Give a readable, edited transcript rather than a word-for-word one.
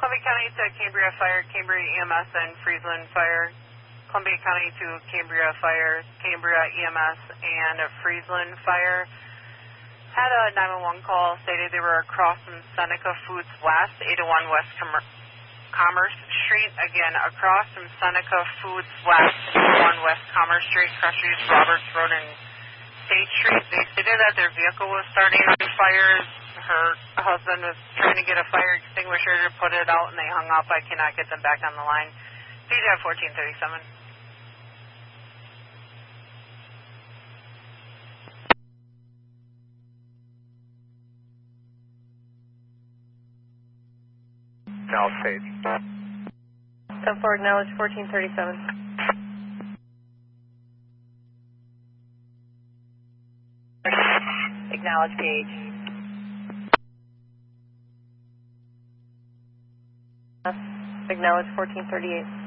Columbia County to Cambria Fire, Cambria EMS, and Friesland Fire. Columbia County to Cambria Fire, Cambria EMS, and Friesland Fire. Had a 911 call stated they were across from Seneca Foods West, 801 West Commerce Street. Again, across from Seneca Foods West, 801 West Commerce Street, crosses Roberts Road and State Street. They stated that their vehicle was starting on fire. Her husband was trying to get a fire extinguisher to put it out, and they hung up. I cannot get them back on the line. CJ 1437. Now stage. 10-4, acknowledge 1437. Acknowledge PH. Acknowledge 1438.